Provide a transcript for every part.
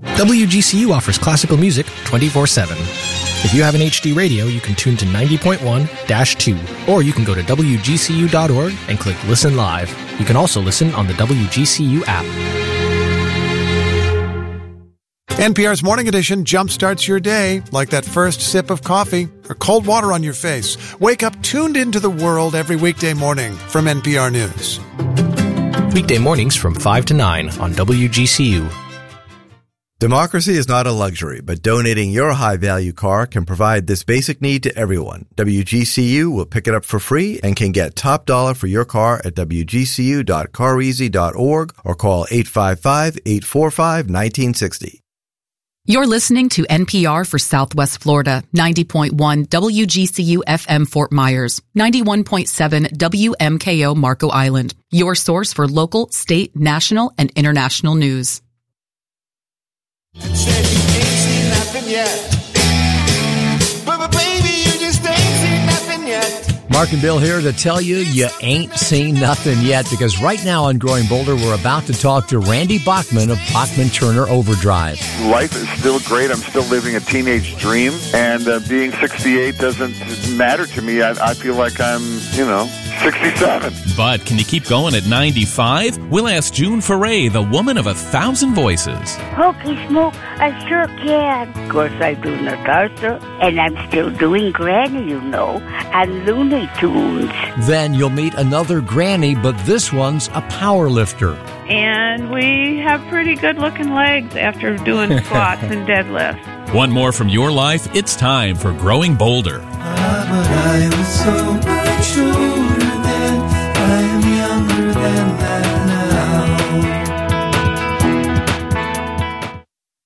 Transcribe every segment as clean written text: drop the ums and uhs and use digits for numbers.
WGCU offers classical music 24/7. If you have an HD radio, you can tune to 90.1-2, or you can go to WGCU.org and click Listen Live. You can also listen on the WGCU app. NPR's Morning Edition jumpstarts your day like that first sip of coffee or cold water on your face. Wake up tuned into the world every weekday morning from NPR News. Weekday mornings from 5 to 9 on WGCU. Democracy is not a luxury, but donating your high-value car can provide this basic need to everyone. WGCU will pick it up for free and can get top dollar for your car at wgcu.careasy.org or call 855-845-1960. You're listening to NPR for Southwest Florida, 90.1 WGCU FM Fort Myers, 91.7 WMKO Marco Island, your source for local, state, national, and international news. And said you ain't seen nothing yet. But baby, you just ain't seen nothing yet. Mark and Bill here to tell you ain't seen nothing yet, because right now on Growing Bolder, we're about to talk to Randy Bachman of Bachman Turner Overdrive. Life is still great. I'm still living a teenage dream, and being 68 doesn't matter to me. I feel like I'm, 67. But can you keep going at 95? We'll ask June Foray, the woman of 1,000 voices. Hokey smoke, I sure can. Of course, I do Natasha, and I'm still doing Granny, and Looney Tunes. Then you'll meet another granny, but this one's a power lifter. And we have pretty good-looking legs after doing squats and deadlifts. One more from your life. It's time for Growing Bolder. But I was so much older then. I am younger than that now.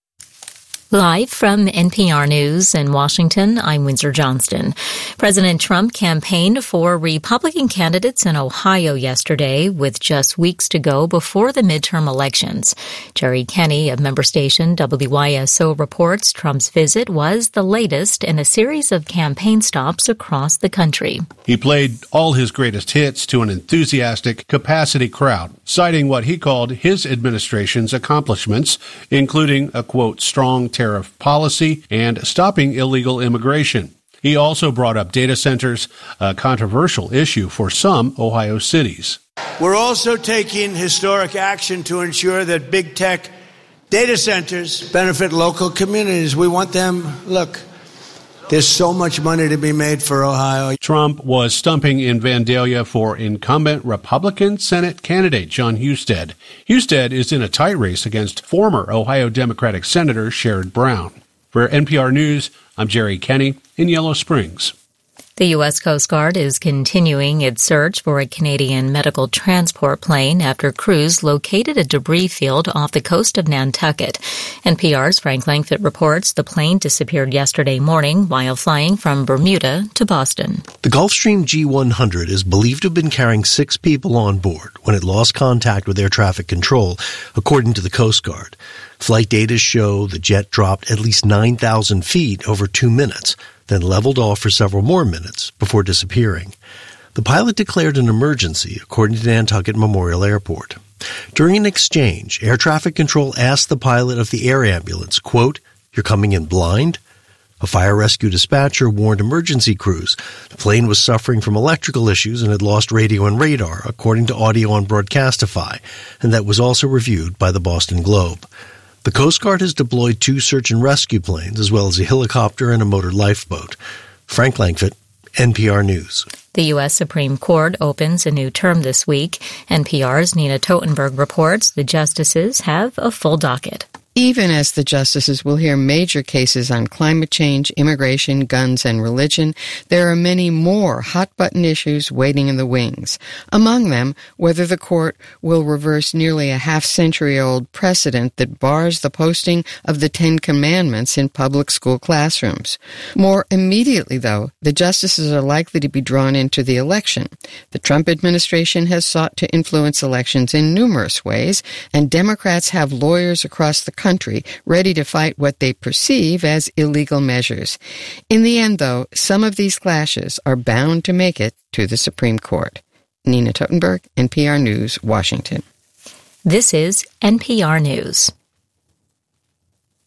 Live from NPR News in Washington, I'm Windsor Johnston. President Trump campaigned for Republican candidates in Ohio yesterday with just weeks to go before the midterm elections. Jerry Kenny of member station WYSO reports Trump's visit was the latest in a series of campaign stops across the country. He played all his greatest hits to an enthusiastic capacity crowd, citing what he called his administration's accomplishments, including a, quote, strong tariff policy and stopping illegal immigration. He also brought up data centers, a controversial issue for some Ohio cities. We're also taking historic action to ensure that big tech data centers benefit local communities. We want them, look, there's so much money to be made for Ohio. Trump was stumping in Vandalia for incumbent Republican Senate candidate Jon Husted. Husted is in a tight race against former Ohio Democratic Senator Sherrod Brown. For NPR News, I'm Jerry Kenny in Yellow Springs. The U.S. Coast Guard is continuing its search for a Canadian medical transport plane after crews located a debris field off the coast of Nantucket. NPR's Frank Langfitt reports the plane disappeared yesterday morning while flying from Bermuda to Boston. The Gulfstream G100 is believed to have been carrying 6 people on board when it lost contact with air traffic control, according to the Coast Guard. Flight data show the jet dropped at least 9,000 feet over 2 minutes, then leveled off for several more minutes before disappearing. The pilot declared an emergency, according to Nantucket Memorial Airport. During an exchange, air traffic control asked the pilot of the air ambulance, quote, "You're coming in blind?" A fire rescue dispatcher warned emergency crews the plane was suffering from electrical issues and had lost radio and radar, according to audio on Broadcastify, and that was also reviewed by the Boston Globe. The Coast Guard has deployed 2 search and rescue planes, as well as a helicopter and a motor lifeboat. Frank Langfitt, NPR News. The U.S. Supreme Court opens a new term this week. NPR's Nina Totenberg reports the justices have a full docket. Even as the justices will hear major cases on climate change, immigration, guns, and religion, there are many more hot-button issues waiting in the wings. Among them, whether the court will reverse nearly a half-century-old precedent that bars the posting of the 10 Commandments in public school classrooms. More immediately, though, the justices are likely to be drawn into the election. The Trump administration has sought to influence elections in numerous ways, and Democrats have lawyers across the country ready to fight what they perceive as illegal measures. In the end, though, some of these clashes are bound to make it to the Supreme Court. Nina Totenberg, NPR News, Washington. This is NPR News.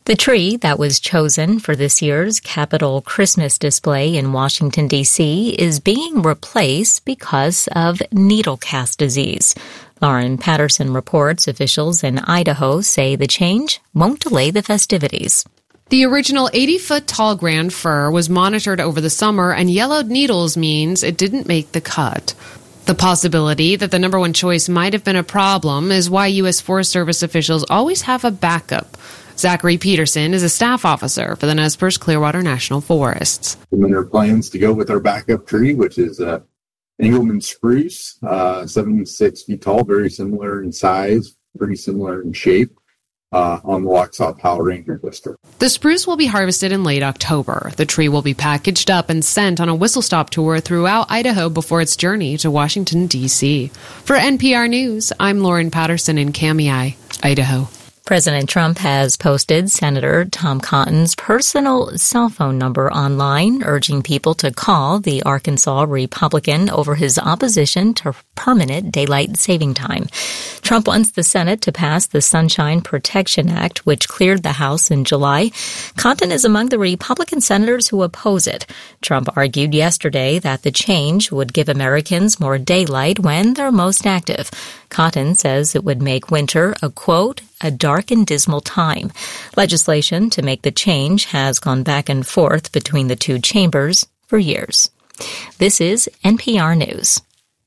The tree that was chosen for this year's Capitol Christmas display in Washington, D.C. is being replaced because of needlecast disease. Lauren Patterson reports officials in Idaho say the change won't delay the festivities. The original 80-foot-tall grand fir was monitored over the summer, and yellowed needles means it didn't make the cut. The possibility that the number one choice might have been a problem is why U.S. Forest Service officials always have a backup. Zachary Peterson is a staff officer for the Nez Perce Clearwater National Forests. When there are plans to go with our backup tree, which is Engelmann spruce, 76 feet tall, very similar in size, pretty similar in shape, on the Waxhaw Powell Ranger District. The spruce will be harvested in late October. The tree will be packaged up and sent on a whistle-stop tour throughout Idaho before its journey to Washington, D.C. For NPR News, I'm Lauren Patterson in Kamiah, Idaho. President Trump has posted Senator Tom Cotton's personal cell phone number online, urging people to call the Arkansas Republican over his opposition to permanent daylight saving time. Trump wants the Senate to pass the Sunshine Protection Act, which cleared the House in July. Cotton is among the Republican senators who oppose it. Trump argued yesterday that the change would give Americans more daylight when they're most active. Cotton says it would make winter a, quote, a dark and dismal time. Legislation to make the change has gone back and forth between the two chambers for years. This is NPR News.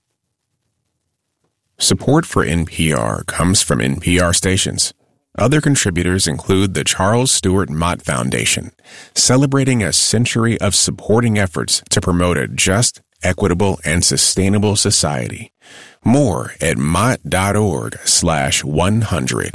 Support for NPR comes from NPR stations. Other contributors include the Charles Stewart Mott Foundation, celebrating a century of supporting efforts to promote a just, equitable, and sustainable society. More at mott.org/100.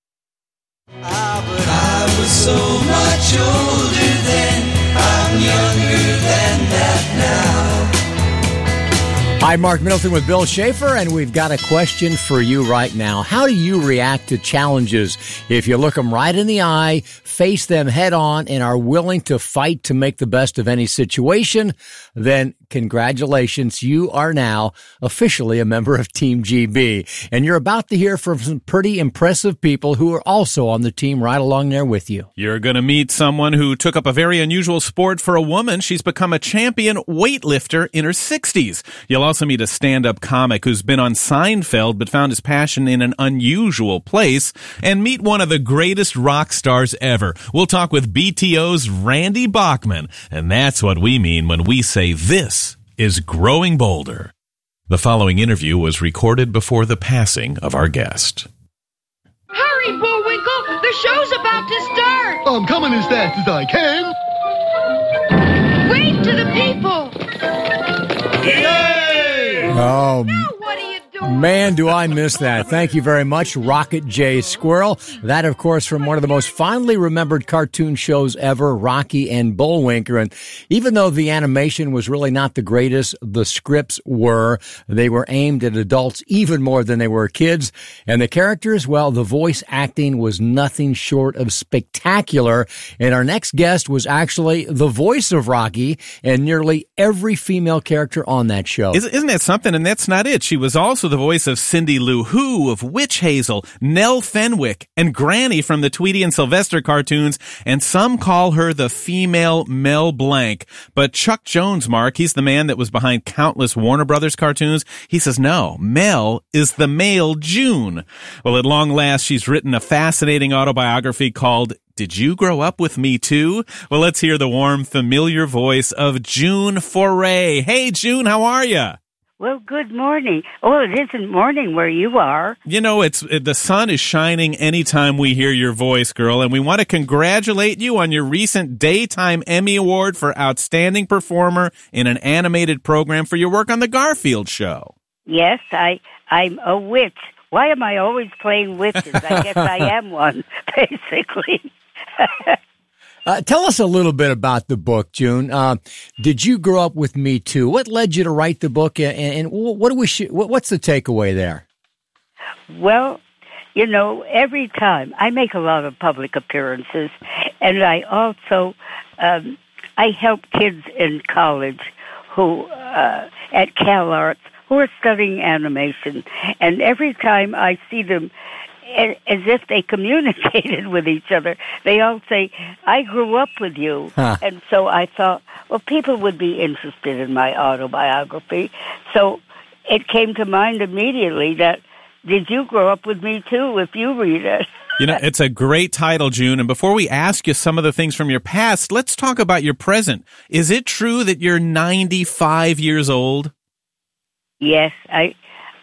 But I was so much older then, I'm younger than that now. Hi, Mark Middleton with Bill Schaefer, and we've got a question for you right now. How do you react to challenges if you look them right in the eye, face them head on, and are willing to fight to make the best of any situation? Then congratulations, you are now officially a member of Team GB. And you're about to hear from some pretty impressive people who are also on the team right along there with you. You're going to meet someone who took up a very unusual sport for a woman. She's become a champion weightlifter in her 60s. You'll also meet a stand-up comic who's been on Seinfeld but found his passion in an unusual place. And meet one of the greatest rock stars ever. We'll talk with BTO's Randy Bachman. And that's what we mean when we say this is Growing Bolder. The following interview was recorded before the passing of our guest. Hurry, Bullwinkle! The show's about to start! I'm coming as fast as I can. Wave to the people! Yay! Oh, man, do I miss that. Thank you very much, Rocket J. Squirrel. That, of course, from one of the most fondly remembered cartoon shows ever, Rocky and Bullwinkle. And even though the animation was really not the greatest, the scripts were. They were aimed at adults even more than they were kids. And the characters, well, the voice acting was nothing short of spectacular. And our next guest was actually the voice of Rocky and nearly every female character on that show. Isn't that something? And that's not it. She was also the voice of Cindy Lou Who, of Witch Hazel, Nell Fenwick, and Granny from the Tweety and Sylvester cartoons, and some call her the female Mel Blanc. But Chuck Jones, Mark, he's the man that was behind countless Warner Brothers cartoons. He says, no, Mel is the male June. Well, at long last, she's written a fascinating autobiography called Did You Grow Up With Me Too? Well, let's hear the warm, familiar voice of June Foray. Hey, June, how are you? Well, good morning. Oh, it isn't morning where you are. You know, the sun is shining anytime we hear your voice, girl, and we want to congratulate you on your recent Daytime Emmy Award for Outstanding Performer in an Animated Program for your work on The Garfield Show. Yes, I'm a witch. Why am I always playing witches? I guess I am one, basically. Tell us a little bit about the book, June. Did you grow up with Me Too? What led you to write the book, and what's the takeaway there? Well, you know, every time I make a lot of public appearances, and I also I help kids in college who at CalArts who are studying animation, and every time I see them as if they communicated with each other. They all say, I grew up with you. Huh. And so I thought, well, people would be interested in my autobiography. So it came to mind immediately that, did you grow up with me too, if you read it? You know, it's a great title, June. And before we ask you some of the things from your past, let's talk about your present. Is it true that you're 95 years old? Yes, I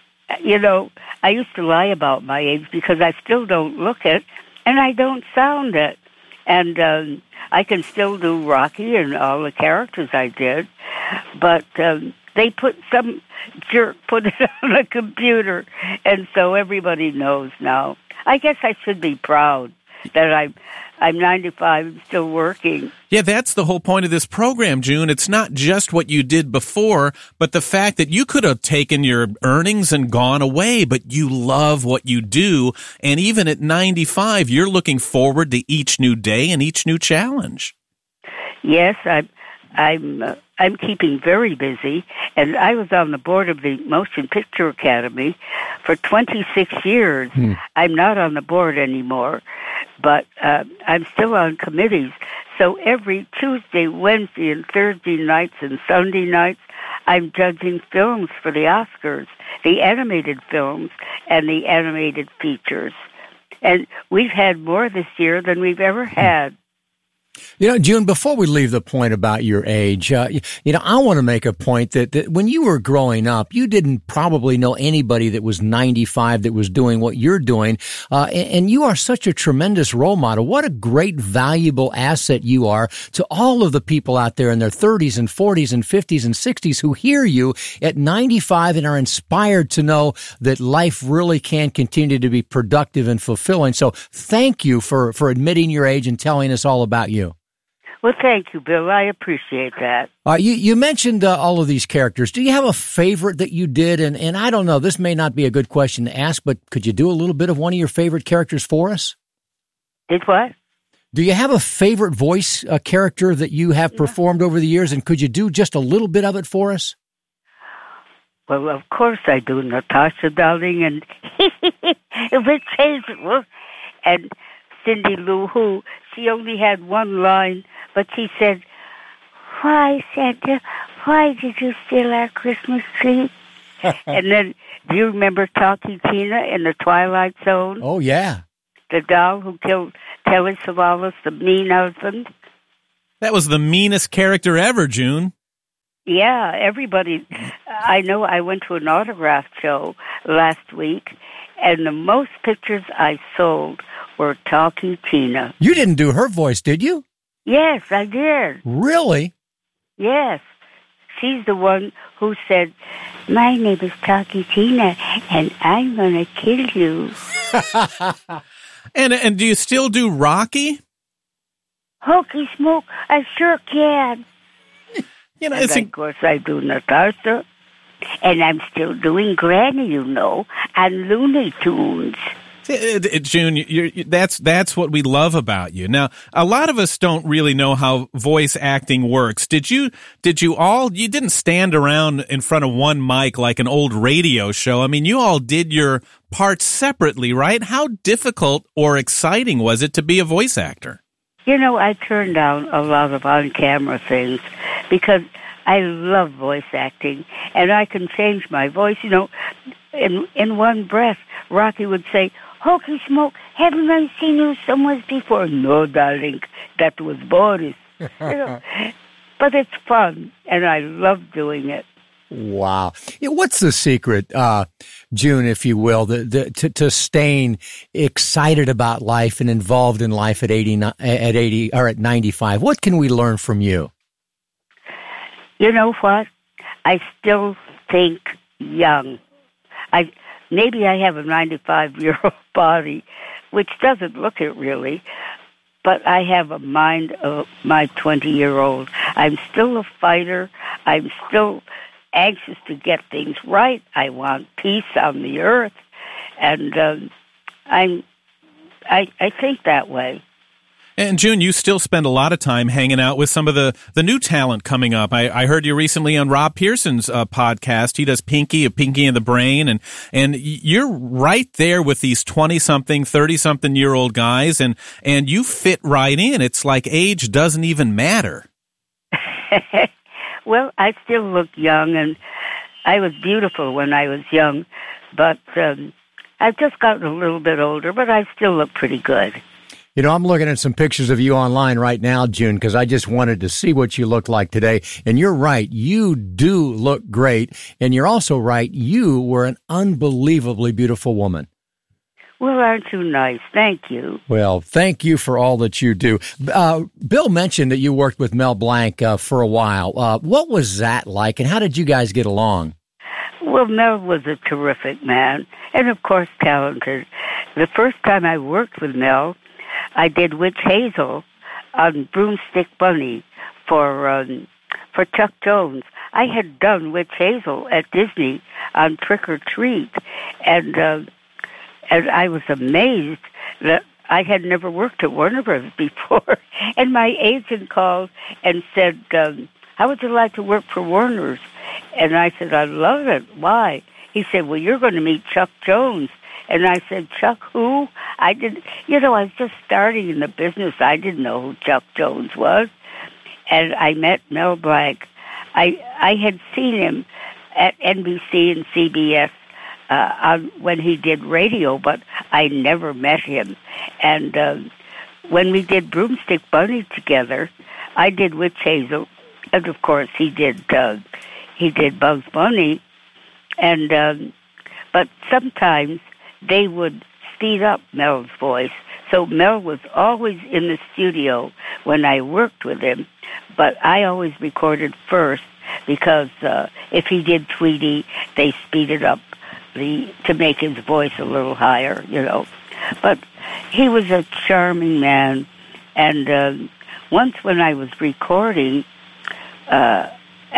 used to lie about my age because I still don't look it and I don't sound it. And I can still do Rocky and all the characters I did, but they some jerk put it on a computer, and so everybody knows now. I guess I should be proud that I'm 95 and still working. Yeah, that's the whole point of this program, June. It's not just what you did before, but the fact that you could have taken your earnings and gone away, but you love what you do. And even at 95, you're looking forward to each new day and each new challenge. Yes, I'm keeping very busy, and I was on the board of the Motion Picture Academy for 26 years. I'm not on the board anymore, but I'm still on committees. So every Tuesday, Wednesday, and Thursday nights and Sunday nights, I'm judging films for the Oscars, the animated films and the animated features. And we've had more this year than we've ever had. You know, June, before we leave the point about your age, I want to make a point that when you were growing up, you didn't probably know anybody that was 95 that was doing what you're doing. And you are such a tremendous role model. What a great, valuable asset you are to all of the people out there in their 30s and 40s and 50s and 60s who hear you at 95 and are inspired to know that life really can continue to be productive and fulfilling. So thank you for admitting your age and telling us all about you. Well, thank you, Bill. I appreciate that. You mentioned all of these characters. Do you have a favorite that you did? And I don't know, this may not be a good question to ask, but could you do a little bit of one of your favorite characters for us? Did what? Do you have a favorite voice character that you have performed over the years, and could you do just a little bit of it for us? Well, of course I do. Natasha Darling and Rich Hazel and Cindy Lou Who. She only had one line, but she said, "Why, Santa, why did you steal our Christmas tree?" And then, do you remember Talkie Tina in The Twilight Zone? Oh, yeah. The doll who killed Telly Savalas, the mean husband? That was the meanest character ever, June. Yeah, everybody. I know I went to an autograph show last week, and the most pictures I sold were Talkie Tina. You didn't do her voice, did you? Yes, I did. Really? Yes. She's the one who said, "My name is Talkie Tina, and I'm going to kill you." And do you still do Rocky? Hokey smoke, I sure can. You know, and of course I do Natasha, and I'm still doing Granny, and Looney Tunes. June, that's what we love about you. Now, a lot of us don't really know how voice acting works. Did you didn't stand around in front of one mic like an old radio show. I mean, you all did your parts separately, right? How difficult or exciting was it to be a voice actor? I turned down a lot of on-camera things because I love voice acting, and I can change my voice. In one breath, Rocky would say, "Hokey smoke, haven't I seen you somewhere before?" "No, darling, that was Boris." But it's fun, and I love doing it. Wow. What's the secret, June, if you will, to staying excited about life and involved in life at 80 or at 95? What can we learn from you? You know what? I still think young. Maybe I have a 95-year-old body, which doesn't look it really, but I have a mind of my 20-year-old. I'm still a fighter. I'm still anxious to get things right. I want peace on the earth, and I think that way. And June, you still spend a lot of time hanging out with some of the new talent coming up. I heard you recently on Rob Pearson's podcast. He does Pinky and the Brain, and you're right there with these 20-something, 30-something-year-old guys, and you fit right in. It's like age doesn't even matter. Well, I still look young, and I was beautiful when I was young, but I've just gotten a little bit older, but I still look pretty good. You know, I'm looking at some pictures of you online right now, June, because I just wanted to see what you look like today. And you're right. You do look great. And you're also right. You were an unbelievably beautiful woman. Well, aren't you nice? Thank you. Well, thank you for all that you do. Bill mentioned that you worked with Mel Blanc for a while. What was that like, and how did you guys get along? Well, Mel was a terrific man, and of course talented. The first time I worked with Mel, I did Witch Hazel on Broomstick Bunny for Chuck Jones. I had done Witch Hazel at Disney on Trick or Treat, and I was amazed that I had never worked at Warner Bros. Before. And my agent called and said, how would you like to work for Warner's? And I said, I love it. Why? He said, well, you're going to meet Chuck Jones. And I said, Chuck who? I was just starting in the business. I didn't know who Chuck Jones was. And I met Mel Blanc. I had seen him at NBC and CBS when he did radio, but I never met him. And when we did Broomstick Bunny together, I did Witch Hazel, and of course he did Bugs Bunny. And but sometimes they would speed up Mel's voice. So Mel was always in the studio when I worked with him, but I always recorded first because if he did Tweety, they speeded up to make his voice a little higher, But he was a charming man, and once when I was recording I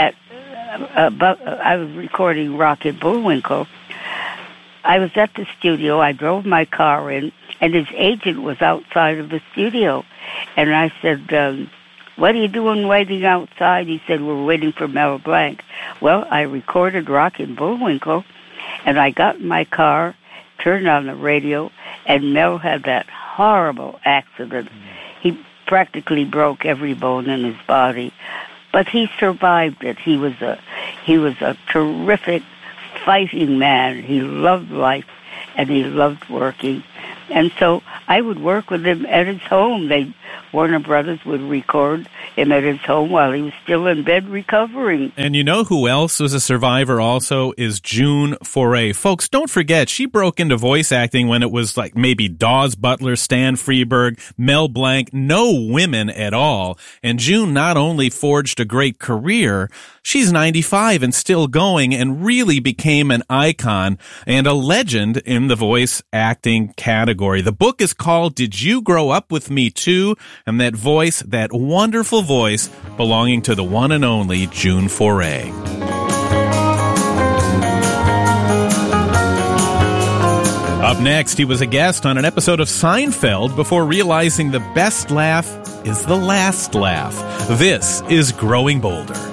was recording Rocket Bullwinkle, I was at the studio. I drove my car in, and his agent was outside of the studio. And I said, what are you doing waiting outside? He said, we're waiting for Mel Blanc. Well, I recorded Rocket Bullwinkle, and I got in my car, turned on the radio, and Mel had that horrible accident. He practically broke every bone in his body, but he survived it. He was a terrific fighting man. He loved life, and he loved working. And so I would work with him at his home. Warner Brothers would record him at his home while he was still in bed recovering. And you know who else was a survivor also is June Foray. Folks, don't forget, she broke into voice acting when it was like maybe Dawes Butler, Stan Freberg, Mel Blanc, no women at all. And June not only forged a great career, she's 95 and still going and really became an icon and a legend in the voice acting category. The book is called Did You Grow Up With Me Too? And that voice, that wonderful voice, belonging to the one and only June Foray. Up next, he was a guest on an episode of Seinfeld before realizing the best laugh is the last laugh. This is Growing Bolder.